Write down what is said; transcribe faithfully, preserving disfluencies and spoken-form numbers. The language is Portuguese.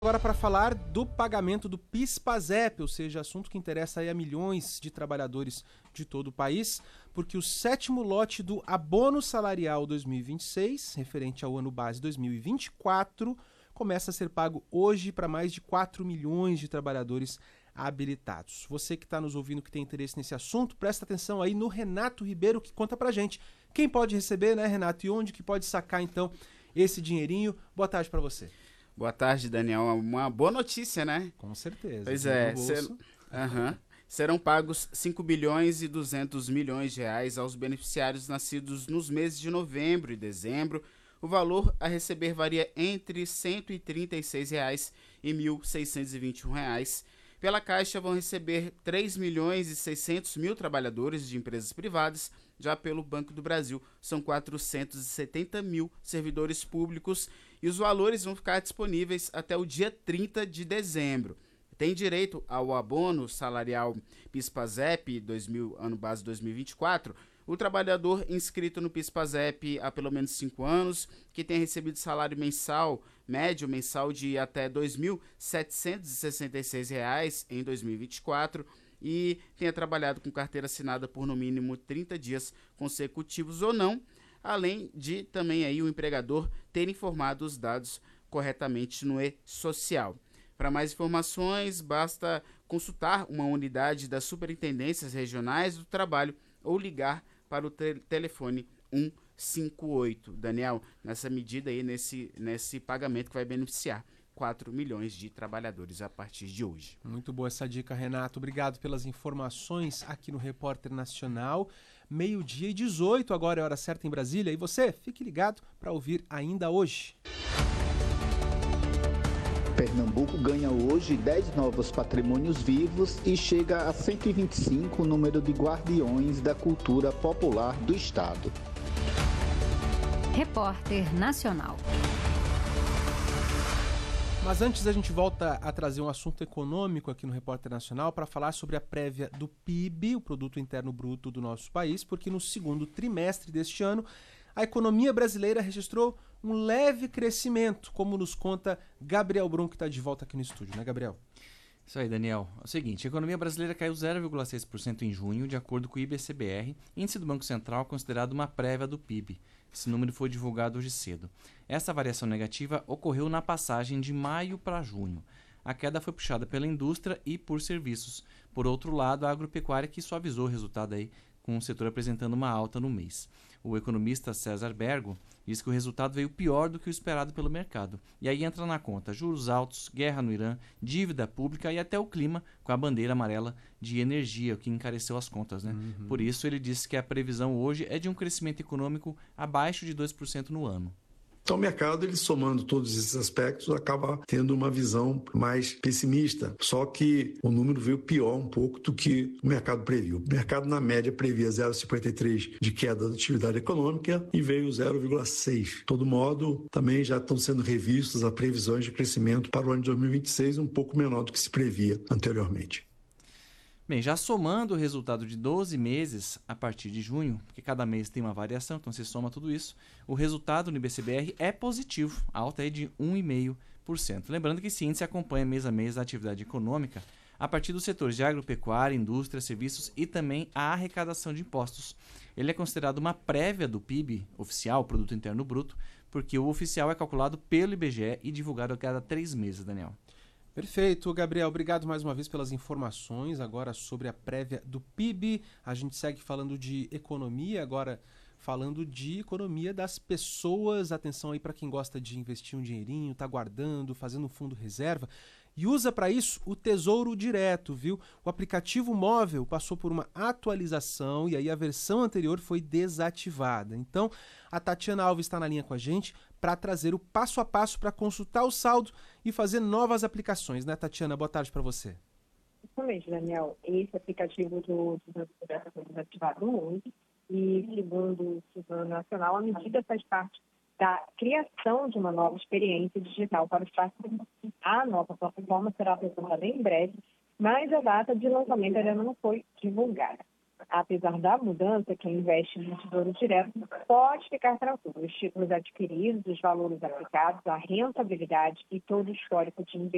Agora para falar do pagamento do PIS/PASEP, ou seja, assunto que interessa aí a milhões de trabalhadores de todo o país, porque o sétimo lote do Abono Salarial dois mil e vinte e seis, referente ao ano base dois mil e vinte e quatro, começa a ser pago hoje para mais de quatro milhões de trabalhadores habilitados. Você que está nos ouvindo, que tem interesse nesse assunto, presta atenção aí no Renato Ribeiro, que conta pra gente quem pode receber, né, Renato, e onde que pode sacar então esse dinheirinho. Boa tarde para você. Boa tarde, Daniel. Uma boa notícia, né? Com certeza. Pois é. Ser... Uhum. Serão pagos cinco bilhões e duzentos milhões de reais aos beneficiários nascidos nos meses de novembro e dezembro. O valor a receber varia entre cento e trinta e seis reais e mil seiscentos e vinte e um reais. Pela Caixa vão receber três milhões e seiscentos mil trabalhadores de empresas privadas. Já pelo Banco do Brasil, são quatrocentos e setenta mil servidores públicos e os valores vão ficar disponíveis até o dia trinta de dezembro. Tem direito ao abono salarial PIS/PASEP dois mil, ano base dois mil e vinte e quatro, o trabalhador inscrito no PIS/PASEP há pelo menos cinco anos, que tenha recebido salário mensal, médio mensal de até dois mil setecentos e sessenta e seis reais em dois mil e vinte e quatro e tenha trabalhado com carteira assinada por no mínimo trinta dias consecutivos ou não, além de também aí o empregador ter informado os dados corretamente no e-social. Para mais informações, basta consultar uma unidade das Superintendências Regionais do Trabalho ou ligar para o te- telefone cento e cinquenta e oito. Daniel, nessa medida aí, nesse, nesse pagamento que vai beneficiar quatro milhões de trabalhadores a partir de hoje. Muito boa essa dica, Renato. Obrigado pelas informações aqui no Repórter Nacional. Meio-dia e dezoito, agora é a hora certa em Brasília. E você, fique ligado para ouvir ainda hoje. Pernambuco ganha hoje dez novos patrimônios vivos e chega a cento e vinte e cinco o número de guardiões da cultura popular do estado. Repórter Nacional. Mas antes a gente volta a trazer um assunto econômico aqui no Repórter Nacional para falar sobre a prévia do P I B, o Produto Interno Bruto do nosso país, porque no segundo trimestre deste ano a economia brasileira registrou um leve crescimento, como nos conta Gabriel Brum, que está de volta aqui no estúdio, né, Gabriel? Isso aí, Daniel. É o seguinte, a economia brasileira caiu zero vírgula seis por cento em junho, de acordo com o I B C B R, índice do Banco Central considerado uma prévia do P I B. Esse número foi divulgado hoje cedo. Essa variação negativa ocorreu na passagem de maio para junho. A queda foi puxada pela indústria e por serviços. Por outro lado, a agropecuária que suavizou o resultado aí, com o setor apresentando uma alta no mês. O economista César Bergo diz que o resultado veio pior do que o esperado pelo mercado. E aí entra na conta juros altos, guerra no Irã, dívida pública e até o clima com a bandeira amarela de energia, o que encareceu as contas, né? Uhum. Por isso ele disse que a previsão hoje é de um crescimento econômico abaixo de dois por cento no ano. Então o mercado, ele somando todos esses aspectos, acaba tendo uma visão mais pessimista. Só que o número veio pior um pouco do que o mercado previu. O mercado, na média, previa zero vírgula cinquenta e três de queda da atividade econômica e veio zero vírgula seis. De todo modo, também já estão sendo revistas as previsões de crescimento para o ano de dois mil e vinte e seis, um pouco menor do que se previa anteriormente. Bem, já somando o resultado de doze meses a partir de junho, porque cada mês tem uma variação, então se soma tudo isso, o resultado no I B C B R é positivo, a alta é de um vírgula cinco por cento. Lembrando que esse índice acompanha mês a mês a atividade econômica a partir dos setores de agropecuária, indústria, serviços e também a arrecadação de impostos. Ele é considerado uma prévia do P I B oficial, Produto Interno Bruto, porque o oficial é calculado pelo I B G E e divulgado a cada três meses, Daniel. Perfeito, Gabriel. Obrigado mais uma vez pelas informações agora sobre a prévia do P I B. A gente segue falando de economia, agora falando de economia das pessoas. Atenção aí para quem gosta de investir um dinheirinho, tá guardando, fazendo um fundo reserva. E usa para isso o Tesouro Direto, viu? O aplicativo móvel passou por uma atualização e aí a versão anterior foi desativada. Então, a Tatiana Alves está na linha com a gente para trazer o passo a passo para consultar o saldo e fazer novas aplicações, né, Tatiana? Boa tarde para você. Exatamente, Daniel. Esse aplicativo do Tesouro Direto foi desativado hoje e, segundo o Tesouro Nacional, a medida faz parte da criação de uma nova experiência digital para os participantes. A nova plataforma será apresentada em breve, mas a data de lançamento ainda não foi divulgada. Apesar da mudança, quem investe no Tesouro Direto pode ficar tranquilo. Os títulos adquiridos, os valores aplicados, a rentabilidade e todo o histórico de investimento